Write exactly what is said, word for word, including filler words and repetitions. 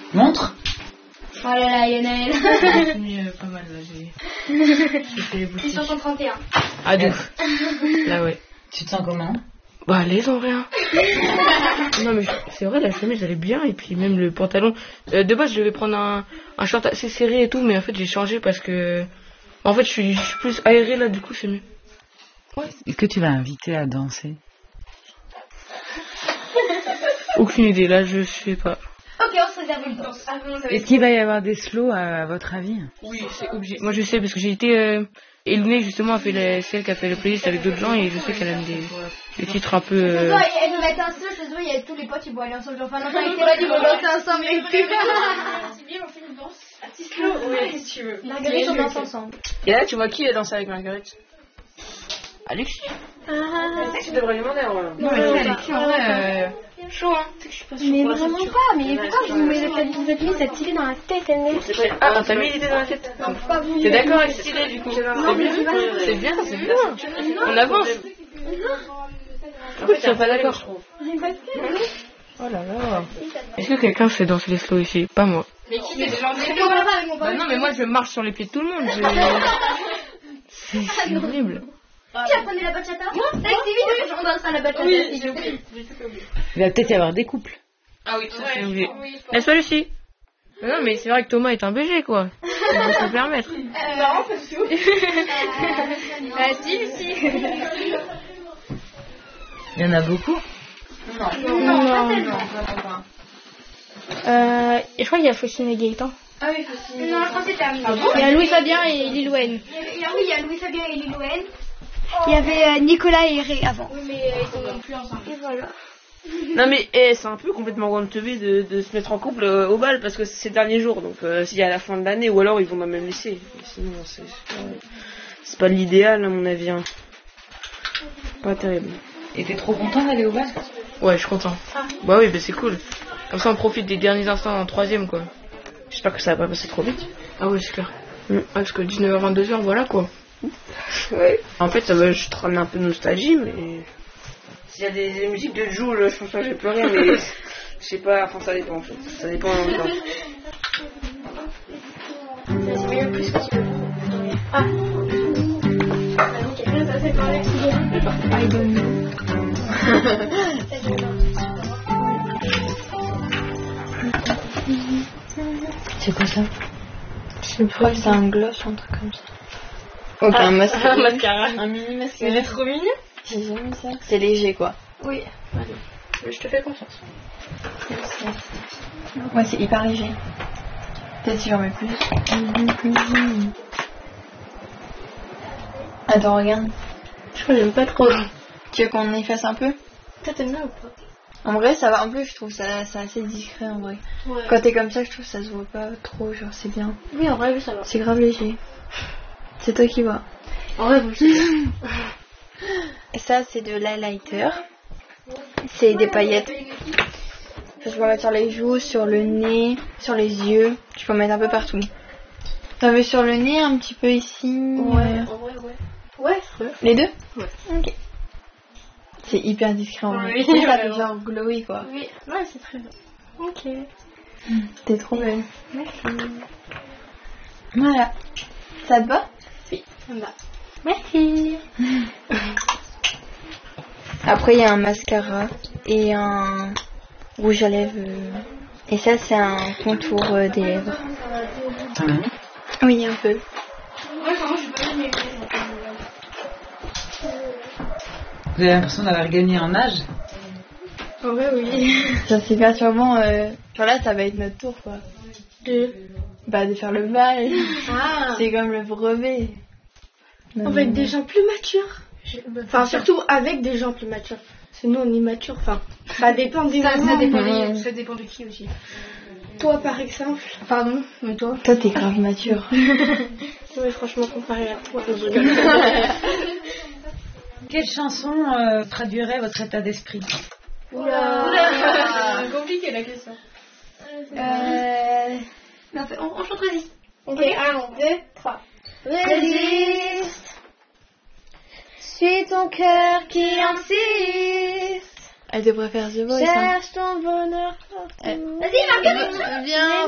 Montre. Oh là là, Lionel. J'ai mis euh, pas mal là, j'ai j'ai fait les boutiques. six cent trente et un. Ah de ouf. Là ouais. Tu te sens comment? Bah à l'aise en vrai. Hein. Non mais c'est vrai, la chemise elle est bien et puis même le pantalon. Euh, de base je devais prendre un, un short assez serré et tout, mais en fait j'ai changé parce que en fait je suis, je suis plus aéré là, du coup c'est mieux. Ouais. Est-ce que tu vas inviter à danser? Aucune idée, là je sais pas. Ok, on se réserve une danse. Ah, bon, Est-ce qu'il va y avoir des slows à, à votre avis? Oui, c'est obligé. Moi je sais parce que j'ai été euh, Elouné justement a fait la, celle qui a fait le playlist avec d'autres gens et je sais qu'elle aime des, des titres un peu. Euh... Elle nous mettait un slow, je sais, il y a tous les potes qui vont aller ensemble. Genre, enfin, non, avec tes potes, ils vont danser ensemble et tout. C'est bien, on fait une danse. Un petit slow, oui, si tu veux. Marguerite, on danse ensemble. Et là tu vois qui est dansé avec Marguerite? Alexis. Ah. Tu sais que tu devrais lui demander en vrai. Non, mais tu sais, Alexis, en vrai, euh, chaud hein. Tu sais que je suis pas sûre. Mais vraiment pas, mais pourquoi vous me vous êtes mis cette idée dans la tête, elle? Ah, t'as mis l'idée dans la tête? T'es d'accord avec cette idée du coup? C'est bien, c'est bien, c'est bien. On avance. Pourquoi tu serais pas d'accord? Oh là là. Est-ce que quelqu'un sait danser les slow ici? Pas moi. Mais qui fait des gens Bah non, mais moi je marche sur les pieds de tout le monde. Je... C'est horrible. Qui apprenait la bachata? Moi? Avec Sylvie, on dansera la bachata. Oui, j'ai oublié. il va peut-être y avoir des couples. Ah oui, ça c'est obligé. N'est-ce pas Lucie? Non, mais c'est vrai que Thomas est un B G quoi. On peut se le permettre. C'est marrant parce que. Bah si, Lucie. Il y en a beaucoup. Non, non, pas tellement. Euh, je crois qu'il y a Faucine et Gaëtan. Ah oui, Faucine. Non, je crois que c'est terminé. Ah bon? Il y a Louis Fabien et Lilouane. Il y a, oui, il y a Louis Fabien et Lilouane. Il y avait euh, Nicolas et Ré avant. Oui, mais euh, ils sont même plus ensemble. Et voilà. Non mais eh, c'est un peu complètement one teubé de, de se mettre en couple euh, au bal parce que c'est ces derniers jours, donc euh, s'il y a à la fin de l'année ou alors ils vont même laisser. Mais sinon c'est pas, c'est pas l'idéal à mon avis. Hein. Pas terrible. Et t'es trop content d'aller au bal? Ouais, je suis content. Ah. Bah oui, bah c'est cool. Comme ça on profite des derniers instants en troisième quoi. J'espère que ça va pas passer trop vite. Ah ouais, c'est clair. Mmh. Ah, parce que dix-neuf heures vingt-deux heures voilà quoi. Ouais. En fait ça va juste ramener un peu de nostalgie, mais s'il y a des, des musiques de Joule, je pense pas que je vais pleurer, mais je sais pas, enfin ça dépend en fait. Ça dépend en même temps. C'est mieux plus que tu veux. Ah. Ah donc quelqu'un est passé par là. I don't know. C'est quoi ça? Je sais pas, c'est un gloss ou un truc comme ça. Ok, Ah, un mascara. Un mascara. Un mini mascara. Il est trop mignon. J'ai jamais ça. C'est léger quoi. Oui, allez. Je te fais confiance. Ouais, c'est hyper léger. Peut-être si j'en mets plus. Attends, regarde. Je crois que j'aime pas trop. Tu veux qu'on efface un peu? Toi, t'aimes bien ou pas? En vrai, ça va. En plus, je trouve ça, ça assez discret en vrai. Ouais. Quand t'es comme ça, je trouve que ça se voit pas trop. Genre, c'est bien. Oui, en vrai, ça va. C'est grave léger. C'est toi qui vois. En vrai, vous le Ça, c'est de l'highlighter. C'est des paillettes. Ça, tu peux mettre sur les joues, sur le nez, sur les yeux. Tu peux en mettre un peu partout. T'en veux sur le nez, un petit peu ici. Ouais, euh, en vrai, ouais. Ouais, ouais. Les deux? Ouais. Ok. C'est hyper discret en vrai. Oui, Tu sais, ça fait vraiment. genre glowy quoi. Oui, ouais, c'est très bien. Ok. T'es trop belle. Merci. Voilà. Ça te va? Oui, ça me va. Merci. Après, il y a un mascara et un rouge à lèvres. euh, Et ça, c'est un contour euh, des lèvres. T'en as mis? Oui, un peu. Vous avez l'impression d'avoir gagné en âge? En vrai, oui. Ça, c'est pas sûrement. Euh... Genre là, ça va être notre tour quoi. De. Bah, de faire le bal. Ah. C'est comme le brevet. Non, Avec non, des non. gens plus matures. Enfin, surtout avec des gens plus matures. Parce que nous, on est matures. Enfin, ça dépend des Ça, moments. ça dépend Ouais. de, ça dépend de qui aussi. Toi, par exemple. Pardon, mais toi? Toi, t'es grave mature. Oui, franchement, comparé à toi. Quelle chanson euh, traduirait votre état d'esprit? Oula. Oula. C'est compliqué la question. Euh... Non, on, on chante résiste. Ok, un, deux, trois. Résiste. Suis ton cœur qui insiste. Elle devrait faire The Voice. Cherche ton bonheur. Elle... Vas-y, Marguerite. Viens,